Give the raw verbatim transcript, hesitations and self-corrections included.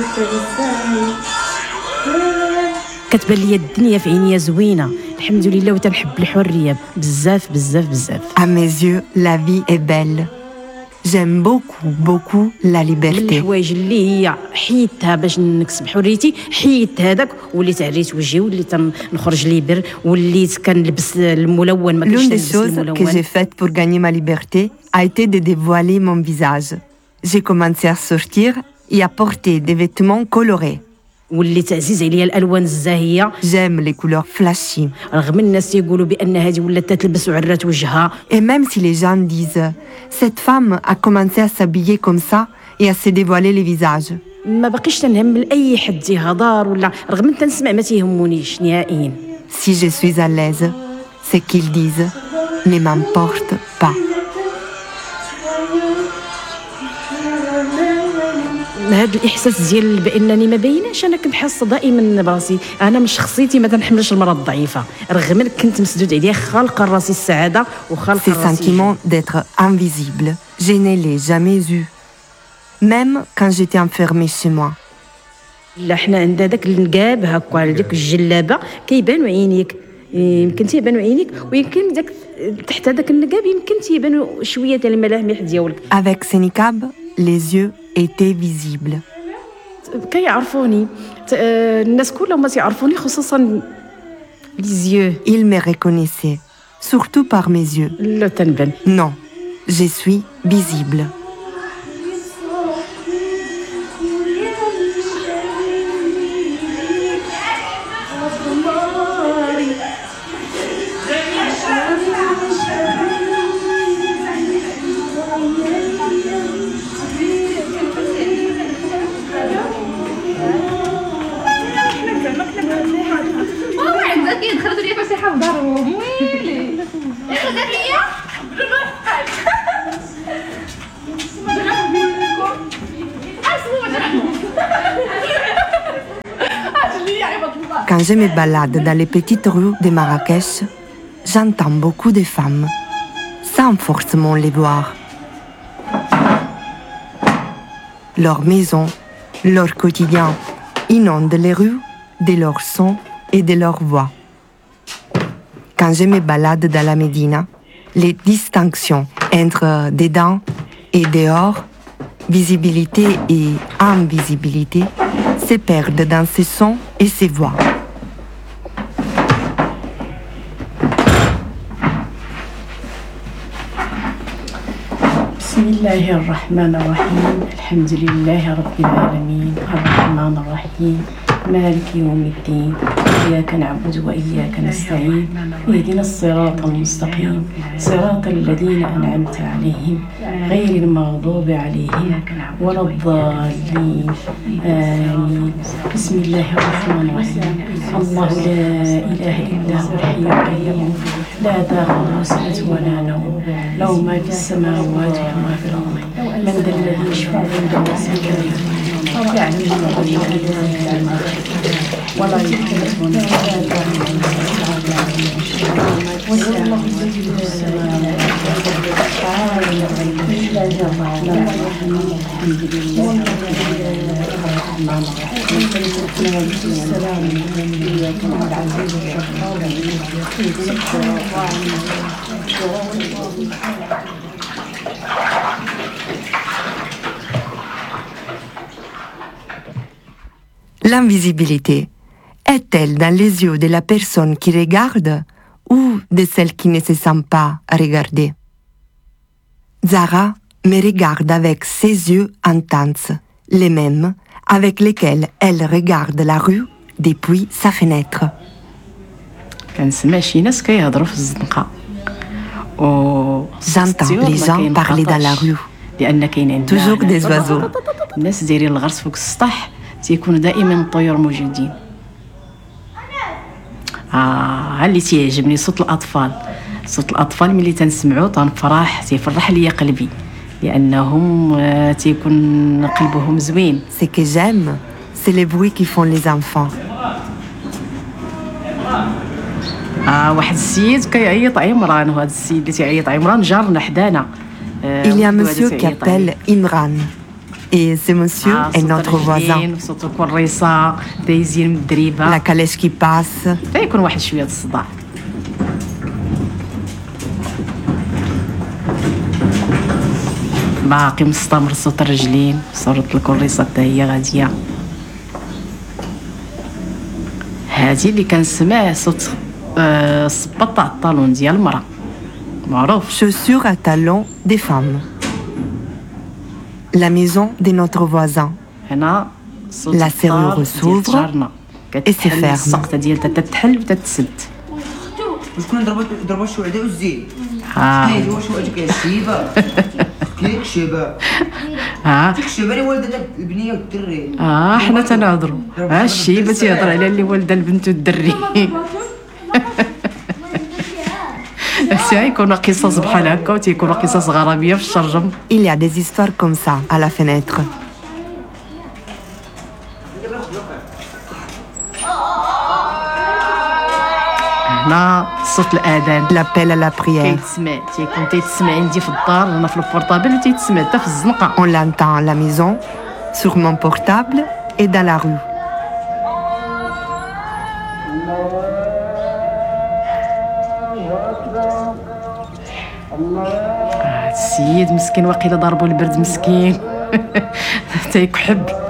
كتبان لي الدنيا في عينيا زوينه الحمد لله وتنحب الحريه بزاف بزاف بزاف. À mes yeux, la vie est belle. J'aime beaucoup, beaucoup la من liberté. الحوايج اللي هي حيدتها باش نكسب حريتي حيدت هذاك وليت عريت وجهي وليت نخرج ليبر وليت كنلبس الملون ما كنتش L'une des نلبس choses que الملون. j'ai faites pour gagner ma liberté a été de dévoiler mon visage. J'ai commencé à sortir et à porter des vêtements colorés. وليت عزيز عليا الالوان الزاهيه. J'aime les couleurs flashy. رغم الناس يقولوا بان هذه ولات تلبس وعرات وجهها. Et même si les gens disent « Cette femme a commencé à s'habiller comme ça et à se dévoiler les visages ». ما باقيش تنهم لاي حد يهضر ولا رغم تنسمع ما تيهمونيش نهائيا. Si je suis à l'aise, ce qu'ils disent ne m'importe pas. هذا الاحساس ديال بانني ما بايناش انا كنت حاسه دائما براسي انا من شخصيتي ما تنحملش المراه الضعيفه رغم كنت مسدود عليا خالقه راسي السعاده وخالقه Ces راسي. sentiments d'être invisible, je ne les jamais eus. Même quand j'étais enfermée chez moi. لا حنا عندنا داك النقاب هكا ديك الجلابه كيبانوا عينيك يمكن تيبانوا عينيك ويمكن داك تحت هذاك النقاب يمكن تيبانوا شويه ديال الملامح ديالك. Avec ce niqab, les yeux étaient visibles. كيعرفوني ت- آه، الناس كلهم ما تيعرفوني خصوصا ليزيو. Ils me reconnaissaient, surtout par mes yeux. لا تنبان. Non, je suis visible. ماما عندك كي دخلت لي فسيحه في دارهم ويلي اخذك هي Quand je me balade dans les petites rues de Marrakech, j'entends beaucoup de femmes, sans forcément les voir. Leur maison, leur quotidien inondent les rues de leurs sons et de leurs voix. Quand je me balade dans la Médina, les distinctions entre dedans et dehors, visibilité et invisibilité, se perdent dans ces sons et ces voix. بسم الله الرحمن الرحيم الحمد لله رب العالمين الرحمن الرحيم مالك يوم الدين إياك نعبد وإياك نستعين اهدنا الصراط المستقيم صراط الذين أنعمت عليهم غير المغضوب عليهم ولا الضالين آمين. بسم الله الرحمن الرحيم الله لا إله إلا هو الحي القيوم لا تأخذه سنة ولا نوم له ما في السماوات وما في الأرض من ذا الذي يشفع عنده إلا بإذنه يعلم ما بين أيديهم ولا يحيطون L'invisibilité est-elle dans les yeux de la personne qui regarde ou de celle qui ne se sent pas regarder? Zara me regarde avec ses yeux intenses, les mêmes avec lesquels elle regarde la rue depuis sa fenêtre. كنسمع شي ناس كيهضروا في الزنقه و J'entends les gens parler dans la rue. لان كاين عندنا Toujours des oiseaux. الناس دايرين الغرس فوق السطح تيكونوا دائما الطيور موجودين. اه اللي تيعجبني صوت الاطفال صوت الاطفال ملي تنسمعو تنفرح تيفرح ليا قلبي لانهم آه، تيكون قلبهم زوين. Ce que j'aime, c'est les bruits qui font les enfants. اه واحد السيد كيعيط عمران وهذا السيد اللي تيعيط عمران جارنا حدانا. آه، Il y a un ولدو هذا monsieur qui تيعيط appelle عليه. Imran. Et ce monsieur آه، est صوت notre voisin. الرجلين صوت الكريصه دايزين من الدريبه La calèche qui passe, تيكون واحد شويه د الصداع. باقي مستمر صوت الرجلين صوت الكريصه حتى هي غاديه. هادي اللي كنسمع صوت آه، الصباط تاع الطالون ديال المراه معروف. chaussures à talons des femmes. La maison de notre voisin. هنا صوت La serrure الطار ديال s'ouvre جارنا. et se كتحل ferme. السقطه ديالها تتحل وتتسد. وشكون ضربوا ضربوا الشعله والزين ها كاين واش هو ديك الشيبه كيك شيبه ها ديك الشيبه اللي والده البنيه والدري اه حنا تنهضروا. ها الشيبه تيهضر على اللي والده البنت والدري. تيكونوا قصص بحال هكا وتيكونوا قصص غراميه في الشرجم. Il y a des histoires comme ça à la fenêtre. هنا صوت الاذان L'appel à la prière. كيتسمع تيكون تيتسمع عندي في الدار هنا في البورطابل وتيتسمع حتى في الزنقه. On l'entend à la maison, sur mon portable et dans la rue. هاد السيد مسكين واقيلا ضربوا البرد مسكين تيكحب.